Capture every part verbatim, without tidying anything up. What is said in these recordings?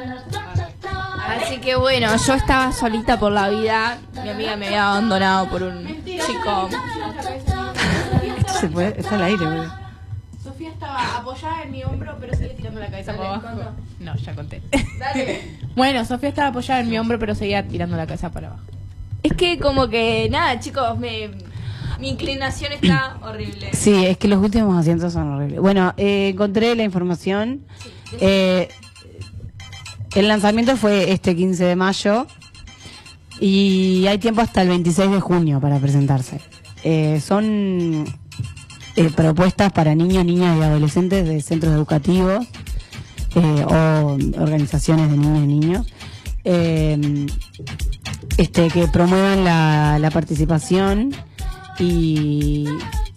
Así que bueno, yo estaba solita por la vida. Mi amiga me había abandonado por un chico. Esto se puede, está al aire, boludo. Sofía estaba apoyada en mi hombro, pero seguía tirando la cabeza para abajo. No, ya conté. Dale. Bueno, Sofía estaba apoyada en mi hombro, pero seguía tirando la cabeza para abajo. Es que como que, nada, chicos, me, mi inclinación está horrible. Sí, es que los últimos asientos son horribles. Bueno, eh, encontré la información. Sí, eh, el lanzamiento fue este quince de mayo y hay tiempo hasta el veintiséis de junio para presentarse. Eh, son eh, propuestas para niños, niñas y adolescentes de centros educativos eh, o organizaciones de niños y niños eh, este, que promuevan la, la participación y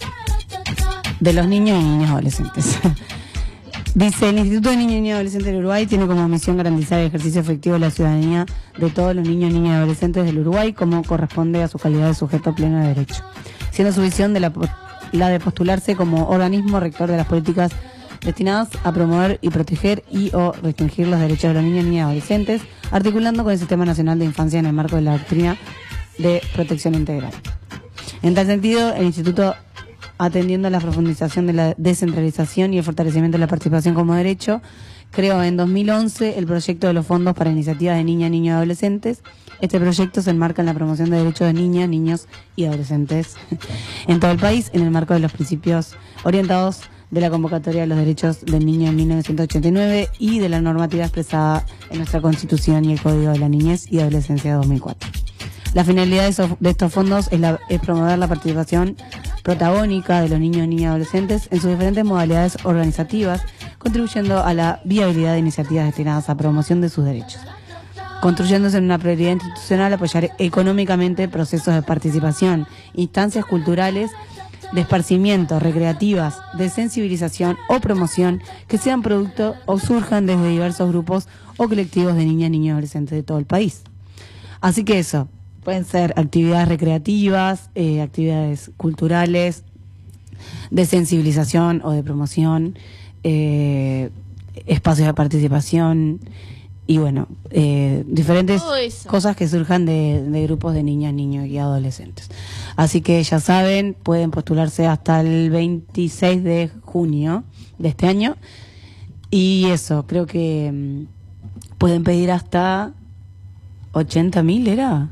de los niños y niñas adolescentes. Dice, el Instituto de Niños y Niñas Adolescentes del Uruguay tiene como misión garantizar el ejercicio efectivo de la ciudadanía de todos los niños, niñas y adolescentes del Uruguay como corresponde a su calidad de sujeto pleno de derecho, siendo su visión de la, la de postularse como organismo rector de las políticas destinadas a promover y proteger y o restringir los derechos de los niños, niñas y adolescentes, articulando con el Sistema Nacional de Infancia en el marco de la doctrina de protección integral. En tal sentido, el Instituto, atendiendo a la profundización de la descentralización y el fortalecimiento de la participación como derecho, creó en dos mil once el proyecto de los fondos para iniciativas de niñas, niños y adolescentes. Este proyecto se enmarca en la promoción de derechos de niñas, niños y adolescentes en todo el país, en el marco de los principios orientados de la convocatoria de los derechos del niño en mil novecientos ochenta y nueve y de la normativa expresada en nuestra Constitución y el Código de la Niñez y Adolescencia de dos mil cuatro. La finalidad de, esos, de estos fondos es, la, es promover la participación protagónica de los niños, niñas y adolescentes en sus diferentes modalidades organizativas, contribuyendo a la viabilidad de iniciativas destinadas a promoción de sus derechos. Construyéndose en una prioridad institucional, apoyar económicamente procesos de participación, instancias culturales, de esparcimiento, recreativas, de sensibilización o promoción que sean producto o surjan desde diversos grupos o colectivos de niñas, niños y adolescentes de todo el país. Así que eso. Pueden ser actividades recreativas, eh, actividades culturales, de sensibilización o de promoción, eh, espacios de participación y bueno, eh, diferentes cosas que surjan de, de grupos de niñas, niños y adolescentes. Así que ya saben, pueden postularse hasta el veintiséis de junio de este año y eso, creo que um, pueden pedir hasta ochenta mil, ¿era?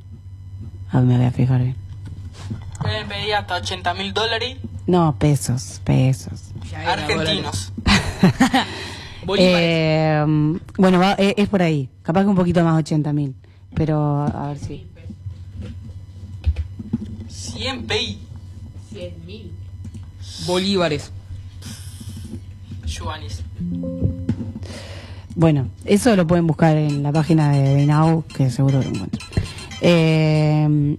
A ver, me voy a fijar bien. Pueden pedir hasta ochenta mil dólares. No, pesos, pesos. Argentinos. eh, bueno, va, es, es por ahí. Capaz que un poquito más, ochenta mil. Pero a ver si. cien pesos. cien mil. Bolívares. Yuanes. Bueno, eso lo pueden buscar en la página de Binau, que seguro lo encuentran. Eh,